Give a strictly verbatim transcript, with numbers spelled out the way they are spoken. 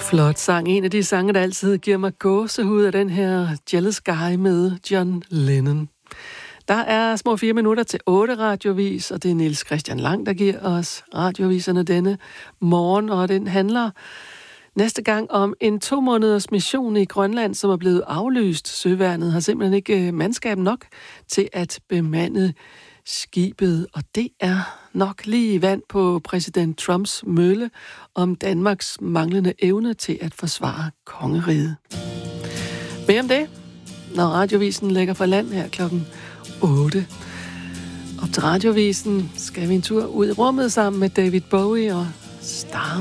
Flot sang. En af de sange, der altid giver mig gåsehud, af den her Jealous Guy med John Lennon. Der er små fire minutter til otte radiovis, og det er Niels Christian Lang, der giver os radioviserne denne morgen, og den handler næste gang om en to måneders mission i Grønland, som er blevet aflyst. Søværnet har simpelthen ikke mandskab nok til at bemande skibet, og det er nok lige vand på præsident Trumps mølle om Danmarks manglende evne til at forsvare kongeriget. Mere om det, når radiovisen lægger for land her klokken otte. Op til radiovisen skal vi en tur ud i rummet sammen med David Bowie og Star